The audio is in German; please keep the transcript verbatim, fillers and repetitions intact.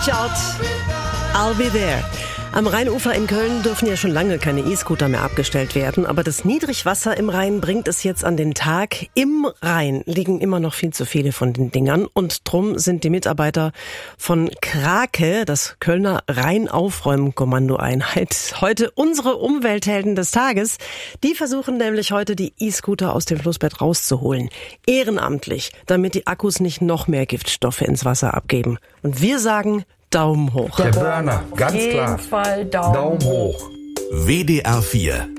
Watch out, I'll be there. Am Rheinufer in Köln dürfen ja schon lange keine E-Scooter mehr abgestellt werden, aber das Niedrigwasser im Rhein bringt es jetzt an den Tag. Im Rhein liegen immer noch viel zu viele von den Dingern und drum sind die Mitarbeiter von Krake, das Kölner Rheinaufräumkommandoeinheit, heute unsere Umwelthelden des Tages. Die versuchen nämlich heute die E-Scooter aus dem Flussbett rauszuholen. Ehrenamtlich, damit die Akkus nicht noch mehr Giftstoffe ins Wasser abgeben. Und wir sagen Daumen hoch. Der Burner, ganz klar. Auf jeden Fall Daumen, Daumen hoch. W D R vier